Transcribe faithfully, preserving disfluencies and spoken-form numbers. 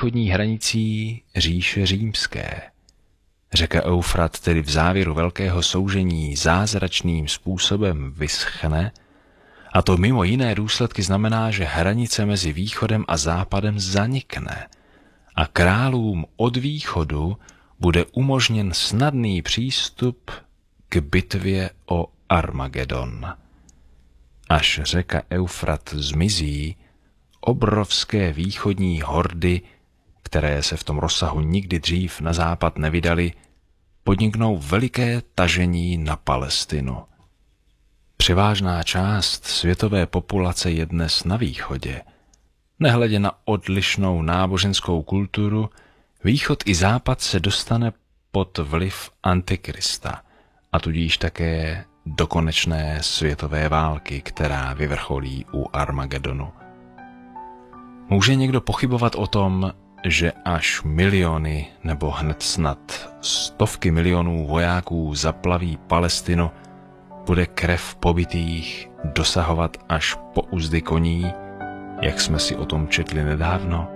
východní hranicí říše římské. Řeka Eufrat tedy v závěru velkého soužení zázračným způsobem vyschne, a to mimo jiné důsledky znamená, že hranice mezi východem a západem zanikne a králům od východu bude umožněn snadný přístup k bitvě o Armagedon. Až řeka Eufrat zmizí, obrovské východní hordy, které se v tom rozsahu nikdy dřív na západ nevydaly, podniknou veliké tažení na Palestinu. Převážná část světové populace je dnes na východě. Nehledě na odlišnou náboženskou kulturu, východ i západ se dostane pod vliv Antikrista a tudíž také do konečné světové války, která vyvrcholí u Armagedonu. Může někdo pochybovat o tom, že až miliony nebo hned snad stovky milionů vojáků zaplaví Palestinu, bude krev pobitých dosahovat až po uzdy koní, jak jsme si o tom četli nedávno?